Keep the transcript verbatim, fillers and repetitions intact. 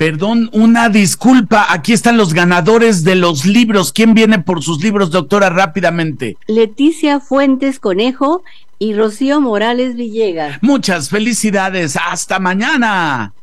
Perdón, una disculpa. Aquí están los ganadores de los libros. ¿Quién viene por sus libros, doctora, rápidamente? Leticia Fuentes Conejo y Rocío Morales Villegas. Muchas felicidades. Hasta mañana.